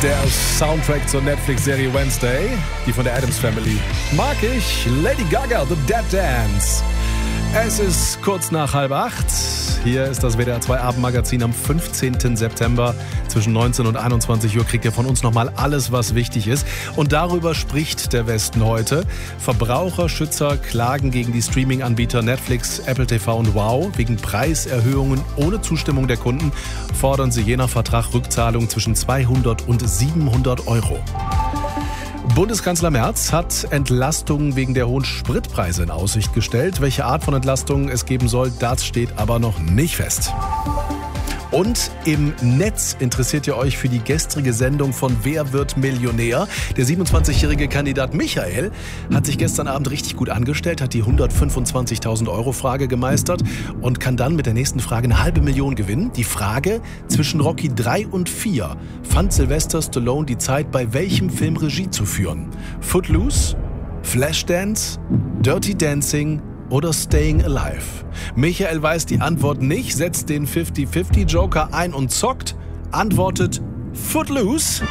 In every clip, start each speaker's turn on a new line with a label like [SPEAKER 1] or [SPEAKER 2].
[SPEAKER 1] Der Soundtrack zur Netflix-Serie Wednesday, die von der Addams Family. Mag ich. Lady Gaga, The Dead Dance. Es ist kurz nach 7:30. Hier ist das WDR 2 Abendmagazin am 15. September. Zwischen 19 und 21 Uhr kriegt ihr von uns nochmal alles, was wichtig ist. Und darüber spricht der Westen heute. Verbraucherschützer klagen gegen die Streaming-Anbieter Netflix, Apple TV und Wow. Wegen Preiserhöhungen ohne Zustimmung der Kunden fordern sie je nach Vertrag Rückzahlungen zwischen 200 und 700 Euro. Bundeskanzler Merz hat Entlastungen wegen der hohen Spritpreise in Aussicht gestellt. Welche Art von Entlastungen es geben soll, das steht aber noch nicht fest. Und im Netz interessiert ihr euch für die gestrige Sendung von Wer wird Millionär? Der 27-jährige Kandidat Michael hat sich gestern Abend richtig gut angestellt, hat die 125.000 Euro Frage gemeistert und kann dann mit der nächsten Frage 500.000 gewinnen. Die Frage: Zwischen Rocky 3 und 4 fand Sylvester Stallone die Zeit, bei welchem Film Regie zu führen? Footloose, Flashdance, Dirty Dancing oder Staying Alive? Michael weiß die Antwort nicht, setzt den 50-50-Joker ein und zockt, antwortet Footloose.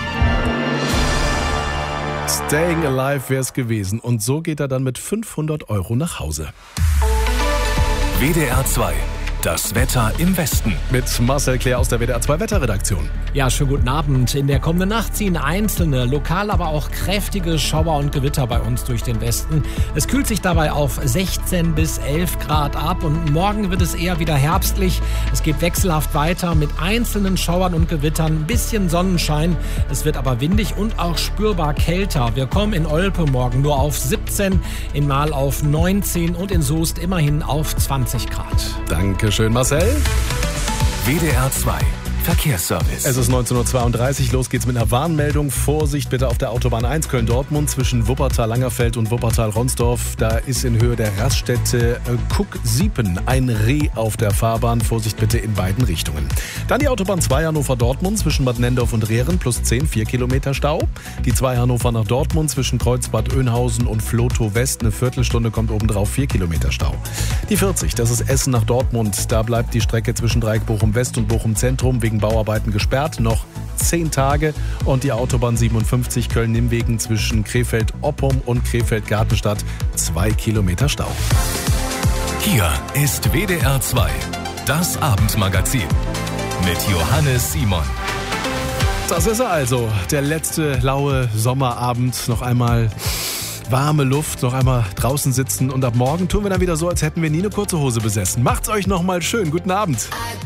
[SPEAKER 1] Staying Alive wäre es gewesen. Und so geht er dann mit 500 Euro nach Hause.
[SPEAKER 2] WDR 2. Das Wetter im Westen.
[SPEAKER 1] Mit Marcel Claire aus der WDR 2 Wetterredaktion.
[SPEAKER 3] Ja, schönen guten Abend. In der kommenden Nacht ziehen einzelne, lokal aber auch kräftige Schauer und Gewitter bei uns durch den Westen. Es kühlt sich dabei auf 16 bis 11 Grad ab und morgen wird es eher wieder herbstlich. Es geht wechselhaft weiter mit einzelnen Schauern und Gewittern, ein bisschen Sonnenschein. Es wird aber windig und auch spürbar kälter. Wir kommen in Olpe morgen nur auf 17, in Mahl auf 19 und in Soest immerhin auf 20 Grad.
[SPEAKER 1] Dankeschön, Marcel.
[SPEAKER 2] WDR 2. Verkehrsservice.
[SPEAKER 1] Es ist 19.32 Uhr, los geht's mit einer Warnmeldung. Vorsicht bitte auf der Autobahn 1 Köln-Dortmund zwischen Wuppertal-Langerfeld und Wuppertal-Ronsdorf. Da ist in Höhe der Raststätte Kuck-Siepen ein Reh auf der Fahrbahn. Vorsicht bitte in beiden Richtungen. Dann die Autobahn 2 Hannover-Dortmund zwischen Bad Nendorf und Rehren plus 10, 4 Kilometer Stau. Die 2 Hannover nach Dortmund zwischen Kreuzbad Oeynhausen und Flotow West, eine Viertelstunde kommt obendrauf, 4 Kilometer Stau. Die 40, das ist Essen nach Dortmund. Da bleibt die Strecke zwischen Dreieck Bochum West und Bochum Zentrum wegen Bauarbeiten gesperrt, noch 10 Tage. Und die Autobahn 57 Köln-Nimmwegen zwischen Krefeld-Oppum und Krefeld-Gartenstadt, 2 Kilometer Stau.
[SPEAKER 2] Hier ist WDR 2, das Abendmagazin mit Johannes Simon.
[SPEAKER 1] Das ist er also, der letzte laue Sommerabend. Noch einmal warme Luft, noch einmal draußen sitzen und ab morgen tun wir dann wieder so, als hätten wir nie eine kurze Hose besessen. Macht's euch noch mal schön. Guten Abend.